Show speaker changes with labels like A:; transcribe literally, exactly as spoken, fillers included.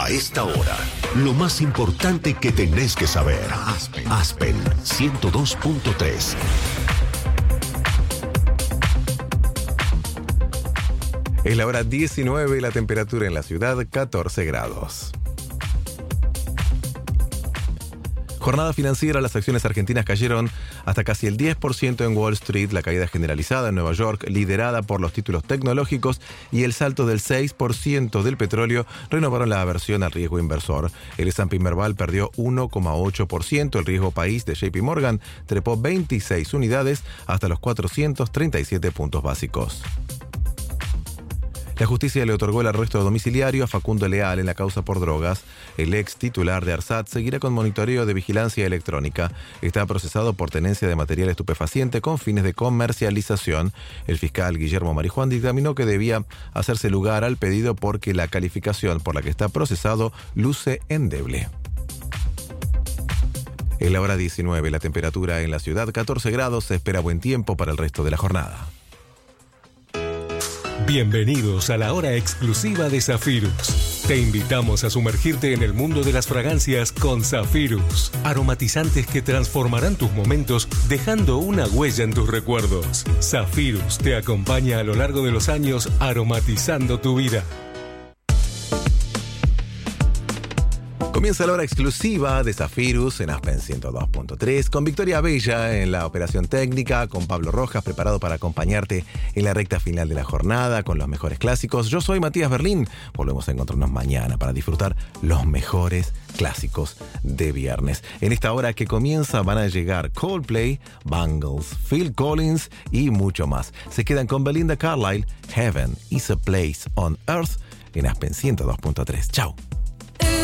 A: A esta hora, lo más importante que tenés que saber. Aspen, Aspen ciento dos punto tres.
B: Es la hora diecinueve y la temperatura en la ciudad catorce grados. Jornada financiera, las acciones argentinas cayeron hasta casi el diez por ciento en Wall Street, la caída generalizada en Nueva York, liderada por los títulos tecnológicos, y el salto del seis por ciento del petróleo renovaron la aversión al riesgo inversor. El S and P Merval perdió uno coma ocho por ciento, el riesgo país de J P Morgan trepó veintiséis unidades hasta los cuatrocientos treinta y siete puntos básicos. La justicia le otorgó el arresto domiciliario a Facundo Leal en la causa por drogas. El ex titular de ARSAT seguirá con monitoreo de vigilancia electrónica. Está procesado por tenencia de material estupefaciente con fines de comercialización. El fiscal Guillermo Marijuán dictaminó que debía hacerse lugar al pedido porque la calificación por la que está procesado luce endeble. Es la hora diecinueve, la temperatura en la ciudad catorce grados, se espera buen tiempo para el resto de la jornada.
C: Bienvenidos a la hora exclusiva de Zafirus. Te invitamos a sumergirte en el mundo de las fragancias con Zafirus. Aromatizantes que transformarán tus momentos dejando una huella en tus recuerdos. Zafirus te acompaña a lo largo de los años aromatizando tu vida.
B: Comienza la hora exclusiva de Zafirus en Aspen ciento dos punto tres, con Victoria Bella en la operación técnica, con Pablo Rojas preparado para acompañarte en la recta final de la jornada con los mejores clásicos. Yo soy Matías Berlín. Volvemos a encontrarnos mañana para disfrutar los mejores clásicos de viernes. En esta hora que comienza van a llegar Coldplay, Bangles, Phil Collins y mucho más. Se quedan con Belinda Carlisle, Heaven is a Place on Earth en Aspen ciento dos punto tres. Chau.